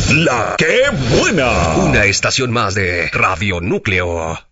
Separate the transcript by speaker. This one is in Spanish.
Speaker 1: La que buena.
Speaker 2: Una estación más de Radio Núcleo.